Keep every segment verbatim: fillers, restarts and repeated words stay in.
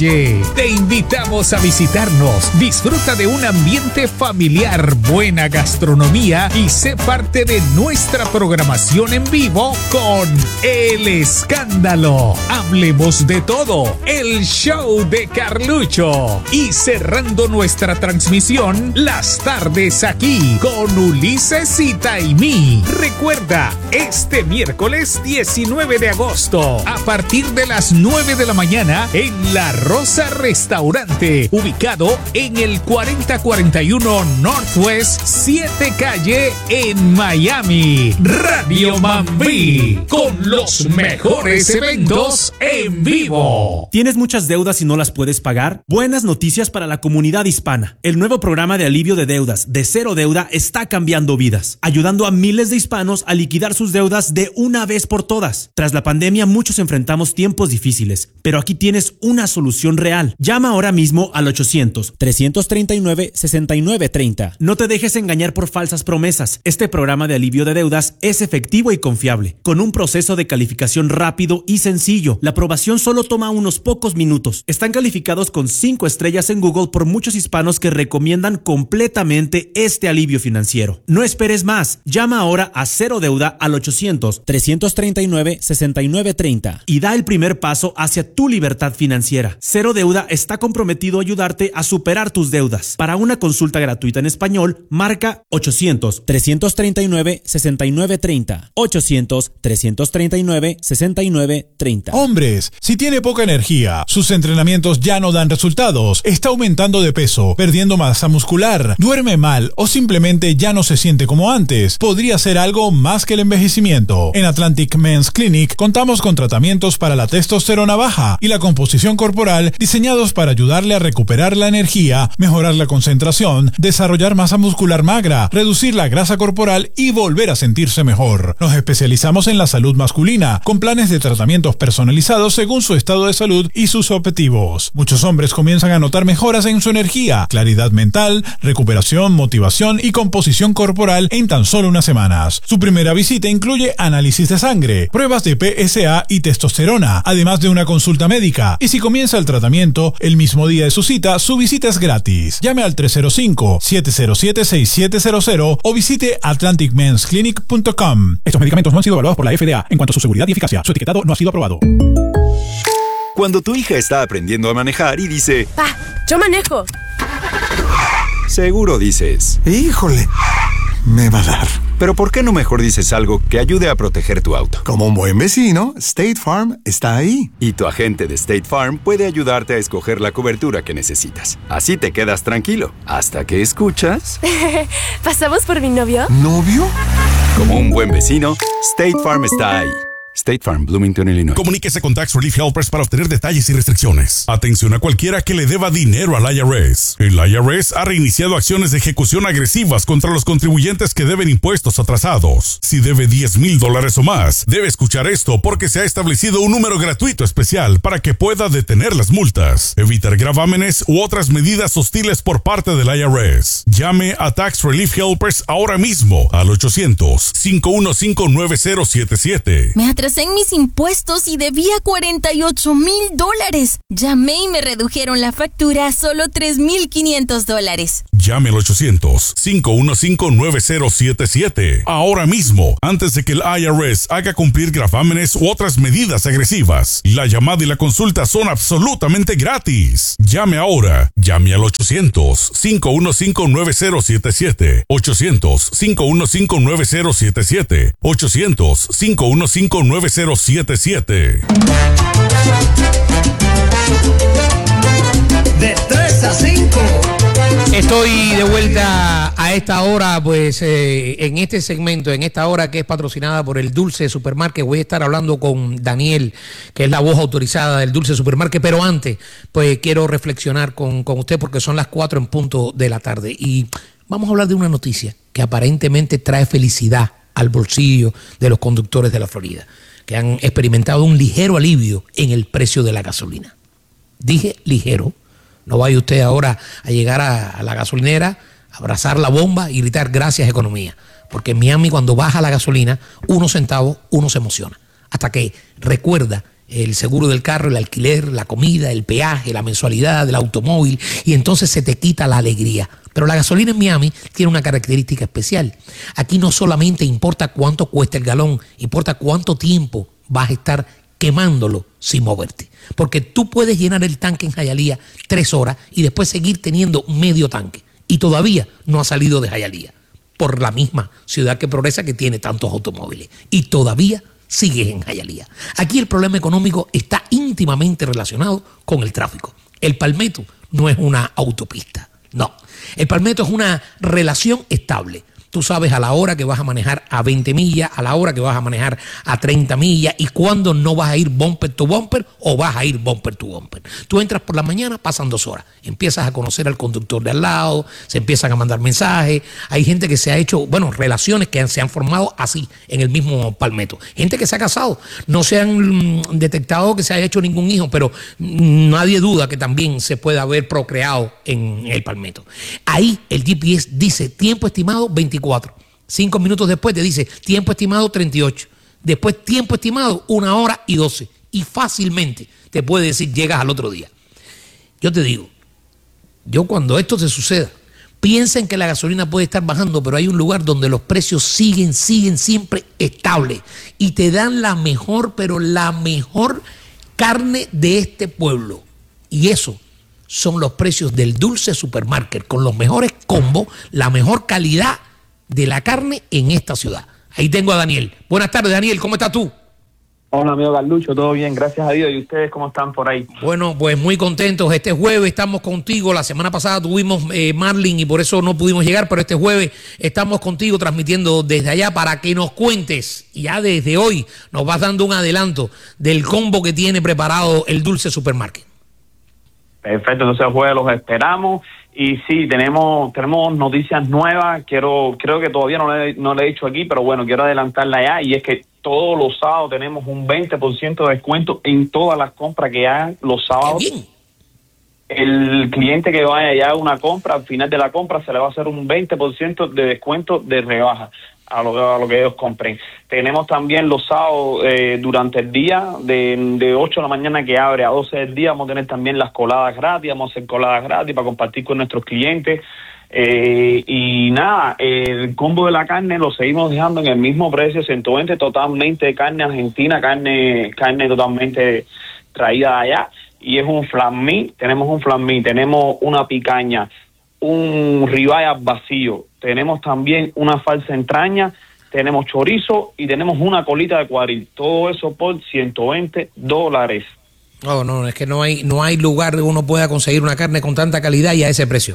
Te invitamos a visitarnos. Disfruta de un ambiente familiar, buena gastronomía y sé parte de nuestra programación en vivo con El Escándalo. Hablemos de todo, el show de Carlucho. Y cerrando nuestra transmisión, las tardes aquí con Ulises y Taimí. Recuerda, este miércoles diecinueve de agosto, a partir de las nueve de la mañana, en La Rosa Restaurante, ubicado en el cuarenta cuarenta y uno Northwest siete Calle en Miami. Radio Mambí, con los mejores eventos en vivo. ¿Tienes muchas deudas y no las puedes pagar? Buenas noticias para la comunidad hispana. El nuevo programa de alivio de deudas de Cero Deuda está cambiando vidas, ayudando a miles de hispanos a liquidar sus deudas de una vez por todas. Tras la pandemia, muchos enfrentamos tiempos difíciles, pero aquí tienes una solución real. Llama ahora mismo al ochocientos, trescientos treinta y nueve, sesenta y nueve treinta. No te dejes engañar por falsas promesas. Este programa de alivio de deudas es efectivo y confiable, con un proceso de calificación rápido y sencillo. La aprobación solo toma unos pocos minutos. Están calificados con cinco estrellas en Google por muchos hispanos que recomiendan completamente este alivio financiero. No esperes más. Llama ahora a Cero Deuda al ochocientos, trescientos treinta y nueve, sesenta y nueve treinta y da el primer paso hacia tu libertad financiera. Cero Deuda está comprometido a ayudarte a superar tus deudas. Para una consulta gratuita en español, marca ochocientos, trescientos treinta y nueve, sesenta y nueve treinta. ochocientos, trescientos treinta y nueve, sesenta y nueve treinta. Hombres, si tiene poca energía, sus entrenamientos ya no dan resultados, está aumentando de peso, perdiendo masa muscular, duerme mal o simplemente ya no se siente como antes, podría ser algo más que el envejecimiento. En Atlantic Men's Clinic contamos con tratamientos para la testosterona baja y la composición corporal diseñados para ayudarle a recuperar la energía, mejorar la concentración, desarrollar masa muscular magra, reducir la grasa corporal y volver a sentirse mejor. Nos especializamos en la salud masculina, con planes de tratamientos personalizados según su estado de salud y sus objetivos. Muchos hombres comienzan a notar mejoras en su energía, claridad mental, recuperación, motivación y composición corporal en tan solo unas semanas. Su primera visita incluye análisis de sangre, pruebas de P S A y testosterona, además de una consulta médica. Y si comienza el tratamiento el mismo día de su cita, su visita es gratis. Llame al tres cero cinco, siete cero siete, seis siete cero cero o visite atlantic mens clinic punto com. Estos medicamentos no han sido evaluados por la F D A en cuanto a su seguridad y eficacia. Su etiquetado no ha sido aprobado. Cuando tu hija está aprendiendo a manejar y dice: Pa, yo manejo. Seguro dices: híjole, me va a dar. Pero ¿por qué no mejor dices algo que ayude a proteger tu auto? Como un buen vecino, State Farm está ahí. Y tu agente de State Farm puede ayudarte a escoger la cobertura que necesitas. Así te quedas tranquilo, hasta que escuchas... ¿Pasamos por mi novio? ¿Novio? Como un buen vecino, State Farm está ahí. State Farm, Bloomington, Illinois. Comuníquese con Tax Relief Helpers para obtener detalles y restricciones. Atención a cualquiera que le deba dinero al I R S. El I R S ha reiniciado acciones de ejecución agresivas contra los contribuyentes que deben impuestos atrasados. Si debe diez mil dólares o más, debe escuchar esto porque se ha establecido un número gratuito especial para que pueda detener las multas, evitar gravámenes u otras medidas hostiles por parte del I R S. Llame a Tax Relief Helpers ahora mismo al ochocientos, cinco uno cinco, nueve cero siete siete. Me atrasé en mis impuestos y debía cuarenta y ocho mil dólares. Llamé y me redujeron la factura a solo tres mil quinientos dólares. Llame al ochocientos, cinco uno cinco, nueve cero siete siete. Ahora mismo, antes de que el I R S haga cumplir gravámenes u otras medidas agresivas. La llamada y la consulta son absolutamente gratis. Llame ahora. Llame al ochocientos, cinco uno cinco, nueve cero siete siete. ochocientos, cinco uno cinco, nueve cero siete siete. ochocientos, cinco uno cinco, nueve cero siete siete. De tres a cinco. Estoy de vuelta a esta hora, pues eh, en este segmento, en esta hora que es patrocinada por el Dulce Supermarket. Voy a estar hablando con Daniel, que es la voz autorizada del Dulce Supermarket, pero antes, pues quiero reflexionar con, con usted porque son las cuatro en punto de la tarde y vamos a hablar de una noticia que aparentemente trae felicidad al bolsillo de los conductores de la Florida, que han experimentado un ligero alivio en el precio de la gasolina. Dije ligero. No vaya usted ahora a llegar a, a la gasolinera, abrazar la bomba y gritar gracias economía. Porque en Miami cuando baja la gasolina, unos centavos, uno se emociona. Hasta que recuerda el seguro del carro, el alquiler, la comida, el peaje, la mensualidad del automóvil, y entonces se te quita la alegría. Pero la gasolina en Miami tiene una característica especial. Aquí no solamente importa cuánto cuesta el galón, importa cuánto tiempo vas a estar quemándolo sin moverte. Porque tú puedes llenar el tanque en Hialeah tres horas y después seguir teniendo medio tanque. Y todavía no ha salido de Hialeah, por la misma ciudad que progresa, que tiene tantos automóviles. Y todavía sigues en Hialeah. Aquí el problema económico está íntimamente relacionado con el tráfico. El Palmetto no es una autopista, no. El Palmetto es una relación estable. Tú sabes a la hora que vas a manejar a veinte millas, a la hora que vas a manejar a treinta millas y cuándo no vas a ir bumper to bumper o vas a ir bumper to bumper. Tú entras por la mañana, pasan dos horas. Empiezas a conocer al conductor de al lado, se empiezan a mandar mensajes. Hay gente que se ha hecho, bueno, relaciones que se han formado así en el mismo Palmetto. Gente que se ha casado. No se han detectado que se haya hecho ningún hijo, pero nadie duda que también se puede haber procreado en el Palmetto. Ahí el G P S dice tiempo estimado veinticuatro. Cinco minutos después te dice tiempo estimado treinta y ocho. Después tiempo estimado una hora y doce. Y fácilmente te puede decir llegas al otro día. Yo te digo, yo cuando esto te suceda, piensen que la gasolina puede estar bajando, pero hay un lugar donde los precios siguen, siguen siempre estables. Y te dan la mejor, pero la mejor carne de este pueblo. Y eso son los precios del Dulce Supermarket, con los mejores combos, la mejor calidad de la carne en esta ciudad. Ahí tengo a Daniel. Buenas tardes, Daniel, ¿cómo estás tú? Hola, amigo Carlucho, todo bien, gracias a Dios. ¿Y ustedes cómo están por ahí? Bueno, pues muy contentos. Este jueves estamos contigo. La semana pasada tuvimos eh, Marlin y por eso no pudimos llegar, pero este jueves estamos contigo transmitiendo desde allá para que nos cuentes. Ya desde hoy nos vas dando un adelanto del combo que tiene preparado el Dulce Supermarket. Perfecto, entonces el jueves los esperamos. Y sí, tenemos tenemos noticias nuevas. Quiero Creo que todavía no le, no le he dicho aquí, pero bueno, quiero adelantarla ya. Y es que todos los sábados tenemos un veinte por ciento de descuento en todas las compras que hagan los sábados. El cliente que vaya ya a una compra, al final de la compra se le va a hacer un veinte por ciento de descuento de rebaja a lo, a lo que ellos compren. Tenemos también los sábados eh, durante el día, de, de ocho de la mañana que abre a doce del día, vamos a tener también las coladas gratis, vamos a hacer coladas gratis para compartir con nuestros clientes. Eh, y nada, el combo de la carne lo seguimos dejando en el mismo precio, ciento veinte, totalmente de carne argentina, carne carne totalmente traída de allá. Y es un flat meat, tenemos un flat meat, tenemos una picaña, un ribeye vacío, tenemos también una falsa entraña, tenemos chorizo y tenemos una colita de cuadril. Todo eso por ciento veinte dólares. No, no, es que no hay no hay lugar donde uno pueda conseguir una carne con tanta calidad y a ese precio.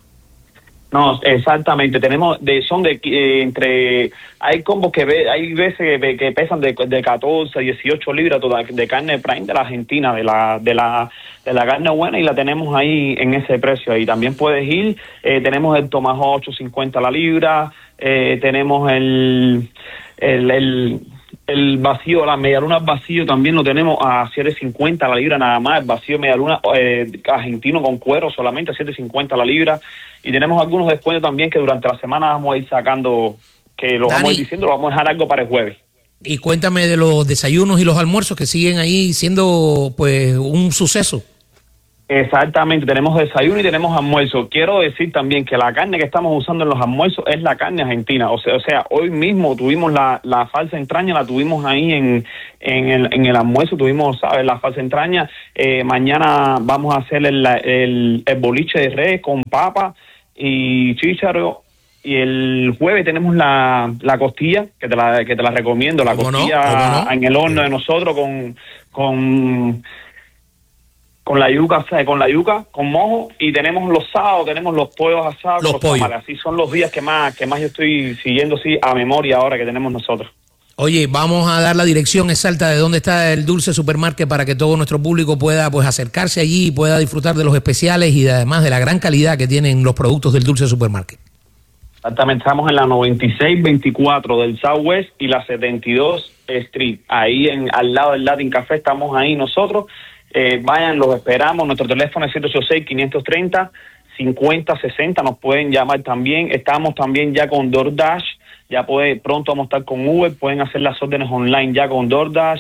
No, exactamente. Tenemos de son de eh, entre hay combos que ve, hay veces que, que pesan de, de catorce, dieciocho libras toda, de carne prime de la Argentina, de la de la de la carne buena, y la tenemos ahí en ese precio. Ahí también puedes ir. Eh, tenemos el tomahawk ocho cincuenta la libra. Eh, tenemos el el, el el vacío, la medialuna vacío también lo tenemos a siete cincuenta la libra nada más. El vacío medialuna eh, argentino con cuero solamente a siete cincuenta la libra. Y tenemos algunos descuentos también que durante la semana vamos a ir sacando, que lo Dani, vamos a ir diciendo, lo vamos a dejar algo para el jueves. Y cuéntame de los desayunos y los almuerzos que siguen ahí siendo pues un suceso. Exactamente, tenemos desayuno y tenemos almuerzo. Quiero decir también que la carne que estamos usando en los almuerzos es la carne argentina. O sea, o sea hoy mismo tuvimos la, la falsa entraña, la tuvimos ahí en, en, el, en el almuerzo, tuvimos, ¿sabes? La falsa entraña. Eh, mañana vamos a hacer el, el, el boliche de res con papa y chícharo. Y el jueves tenemos la, la costilla, que te la, que te la recomiendo, la costilla no? no? en el horno de nosotros con... con con la yuca, con la yuca, con mojo, y tenemos los sábados, tenemos los pollos asados, los, los pollos. Tamales. Así son los días que más que más yo estoy siguiendo sí a memoria ahora que tenemos nosotros. Oye, vamos a dar la dirección exacta de dónde está el Dulce Supermarket para que todo nuestro público pueda pues acercarse allí y pueda disfrutar de los especiales y de, además de la gran calidad que tienen los productos del Dulce Supermarket. Exactamente, estamos en la noventa y seis veinticuatro del Southwest y la setenta y dos Street, ahí en al lado del Latin Café estamos ahí nosotros. Eh, vayan, los esperamos. Nuestro teléfono es siete ocho seis, quinientos treinta, cincuenta sesenta. Nos pueden llamar también. Estamos también ya con DoorDash. Ya puede, pronto vamos a estar con Uber. Pueden hacer las órdenes online ya con DoorDash.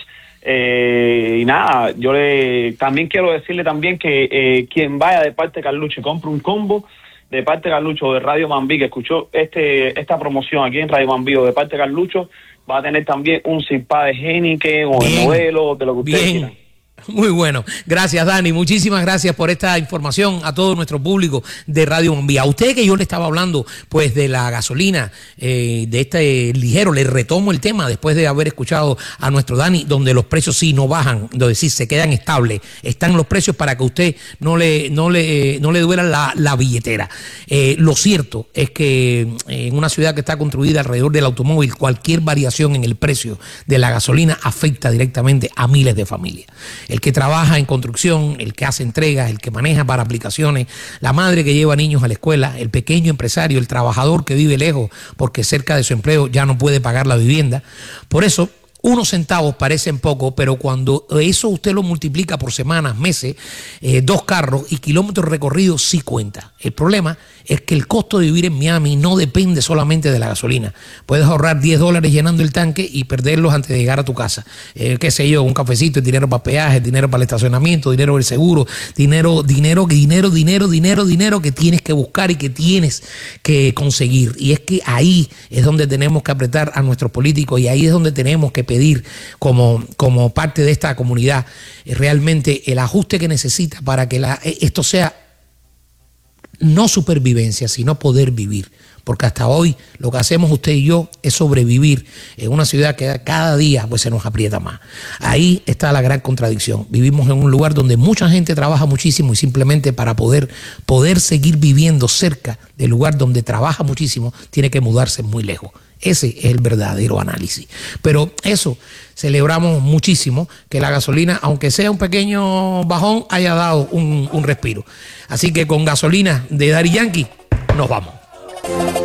Eh, y nada, yo le también quiero decirle también que eh, quien vaya de parte de Carlucho y compre un combo de parte de Carlucho de Radio Mambí, que escuchó este esta promoción aquí en Radio Mambí o de parte de Carlucho, va a tener también un cipá de Heineken o de Modelo, de lo que ustedes quieran. Muy bueno. Gracias, Dani. Muchísimas gracias por esta información a todo nuestro público de Radio Mambí. A usted que yo le estaba hablando pues de la gasolina, eh, de este ligero, le retomo el tema después de haber escuchado a nuestro Dani, donde los precios sí no bajan, donde sí se quedan estables. Están los precios para que usted no le, no le, no le duela la, la billetera. Eh, lo cierto es que en una ciudad que está construida alrededor del automóvil, cualquier variación en el precio de la gasolina afecta directamente a miles de familias. El que trabaja en construcción, el que hace entregas, el que maneja para aplicaciones, la madre que lleva niños a la escuela, el pequeño empresario, el trabajador que vive lejos porque cerca de su empleo ya no puede pagar la vivienda. Por eso, unos centavos parecen poco, pero cuando eso usted lo multiplica por semanas, meses, eh, dos carros y kilómetros recorridos, sí cuenta. El problema es que el costo de vivir en Miami no depende solamente de la gasolina. Puedes ahorrar diez dólares llenando el tanque y perderlos antes de llegar a tu casa. Eh, qué sé yo, un cafecito, dinero para peajes, dinero para el estacionamiento, dinero del seguro, dinero, dinero, dinero, dinero, dinero, dinero que tienes que buscar y que tienes que conseguir. Y es que ahí es donde tenemos que apretar a nuestros políticos y ahí es donde tenemos que pedir como, como parte de esta comunidad eh, realmente el ajuste que necesita para que la, esto sea no supervivencia, sino poder vivir. Porque hasta hoy lo que hacemos usted y yo es sobrevivir en una ciudad que cada día pues se nos aprieta más. Ahí está la gran contradicción. Vivimos en un lugar donde mucha gente trabaja muchísimo y simplemente para poder, poder seguir viviendo cerca del lugar donde trabaja muchísimo tiene que mudarse muy lejos. Ese es el verdadero análisis. Pero eso, celebramos muchísimo que la gasolina, aunque sea un pequeño bajón, haya dado un, un respiro. Así que con gasolina de Daddy Yankee, nos vamos.